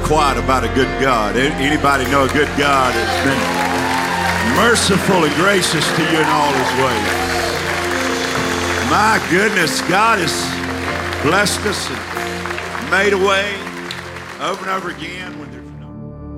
quiet about a good God? Anybody know a good God that's been merciful and gracious to you in all his ways? My goodness, God has blessed us and made a way over and over again.